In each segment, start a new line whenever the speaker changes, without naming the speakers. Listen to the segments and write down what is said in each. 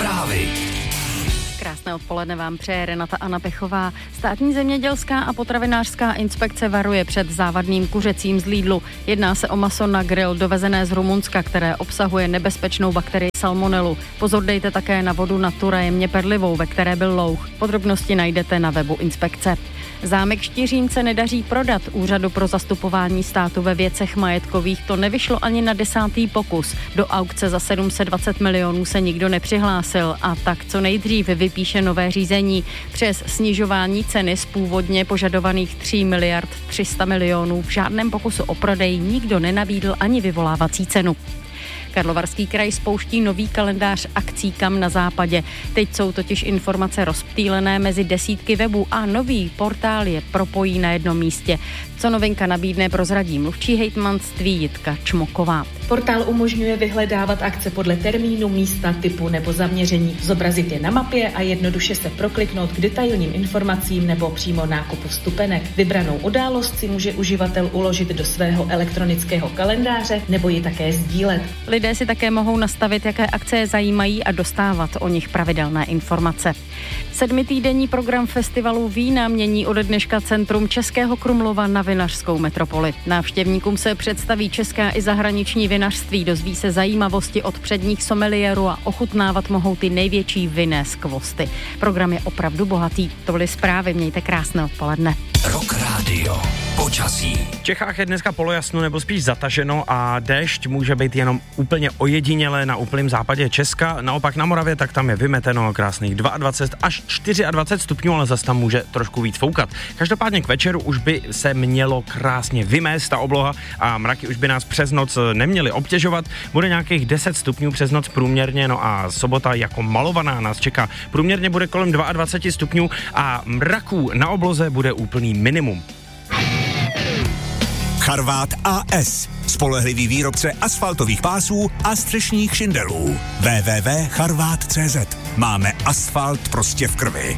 Zprávy.
Krásné odpoledne vám přeje Renata Anna Pechová. Státní zemědělská a potravinářská inspekce varuje před závadným kuřecím z Lidlu. Jedná se o maso na grill dovezené z Rumunska, které obsahuje nebezpečnou bakterii salmonelu. Pozor dejte také na vodu Natura jemně perlivou, ve které byl louh. Podrobnosti najdete na webu inspekce. Zámek Štiřín se nedaří prodat. Úřadu pro zastupování státu ve věcech majetkových to nevyšlo ani na 10. pokus. Do aukce za 720 milionů se nikdo nepřihlásil a tak co nejdřív vypíše nové řízení. Přes snižování ceny z původně požadovaných 3 miliard 300 milionů v žádném pokusu o prodej nikdo nenabídl ani vyvolávací cenu. Karlovarský kraj spouští nový kalendář akcí Kam na západě. Teď jsou totiž informace rozptýlené mezi desítky webů a nový portál je propojí na jednom místě. Co novinka nabídne, prozradí mluvčí hejtmanství Jitka Čmoková.
Portál umožňuje vyhledávat akce podle termínu, místa, typu nebo zaměření, zobrazit je na mapě a jednoduše se prokliknout k detailním informacím nebo přímo nákupu vstupenek. Vybranou událost si může uživatel uložit do svého elektronického kalendáře nebo ji také sdílet.
Lidé si také mohou nastavit, jaké akce je zajímají a dostávat o nich pravidelné informace. 7týdenní program festivalu vína mění ode dneška centrum Českého Krumlova na vinařskou metropoli. Návštěvníkům se představí česká i zahraniční vinařství, dozví se zajímavosti od předních someliérů a ochutnávat mohou ty největší vinné skvosty. Program je opravdu bohatý. Tohle zprávy, mějte krásné odpoledne.
Rock Radio. Počasí.
V Čechách je dneska polojasno nebo spíš zataženo a déšť může být jenom úplně ojediněle na úplném západě Česka. Naopak na Moravě, tak tam je vymeteno krásných 22 až 24 stupňů, ale zase tam může trošku víc foukat. Každopádně k večeru už by se mělo krásně vymést ta obloha a mraky už by nás přes noc neměly obtěžovat. Bude nějakých 10 stupňů přes noc průměrně, no a sobota jako malovaná nás čeká. Průměrně bude kolem 22 stupňů a mraků na obloze bude úplný minimum.
Charvát AS. Spolehlivý výrobce asfaltových pásů a střešních šindelů. www.charvat.cz. Máme asfalt prostě v krvi.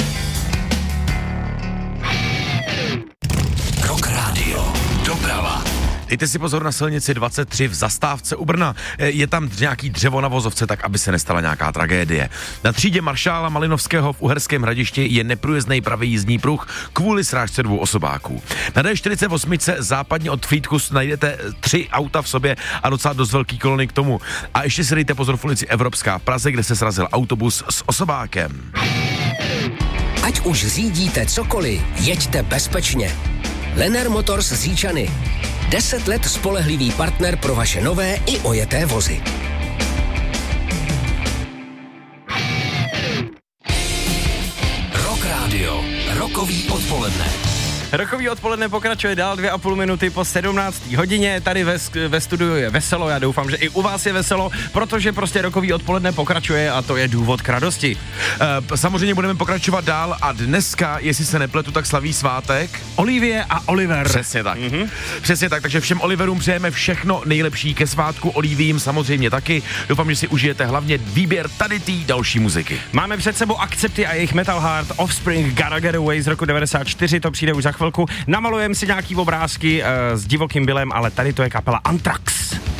Rock Radio. Doprava.
Dejte si pozor na silnici 23 v zastávce u Brna. Je tam nějaký dřevo na vozovce, tak aby se nestala nějaká tragédie. Na třídě maršála Malinovského v Uherském Hradišti je neprůjezdný pravý jízdní pruh kvůli srážce 2 osobáků. Na D48 západně od Frýdku najdete 3 auta v sobě a docela dost velký kolony k tomu. A ještě si dejte pozor v ulici Evropská v Praze, kde se srazil autobus s osobákem.
Ať už řídíte cokoliv, jeďte bezpečně. Lenner Motors z Říčany. 10 let spolehlivý partner pro vaše nové i ojeté vozy. Rock Radio. Rokový odpoledne.
Rokový odpoledne pokračuje dál 2,5 minuty po 17. hodině. Tady ve studiu je veselo, já doufám, že i u vás je veselo, protože prostě rokový odpoledne pokračuje a to je důvod k radosti.
Samozřejmě budeme pokračovat dál a dneska, jestli se nepletu, tak slaví svátek
Olivie a Oliver.
Přesně tak. Přesně tak, takže všem Oliverům přejeme všechno nejlepší ke svátku, Olivím samozřejmě taky. Doufám, že si užijete hlavně výběr tady té další muziky.
Máme před sebou Akcepty a jejich Metal Heart, Offspring, Gotta Get Away z roku 94, to přijde už za chvilku. Namalujeme si nějaký obrázky s Divokým Billem, ale tady to je kapela Anthrax.